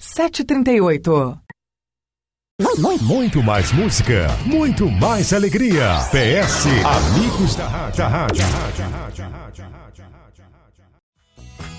7h38. Muito mais música, muito mais alegria. PS Amigos da Rádio.